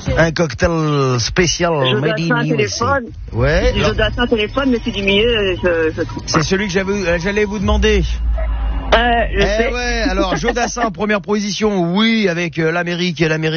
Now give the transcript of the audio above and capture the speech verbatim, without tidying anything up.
Un cocktail spécial made in U S A. Ouais. Du Jodassin téléphone, mais c'est du milieu, je, je trouve. C'est celui que j'avais, j'allais vous demander. Euh, je eh sais. ouais, alors Jodassin, première position, oui, avec euh, l'Amérique et l'Amérique.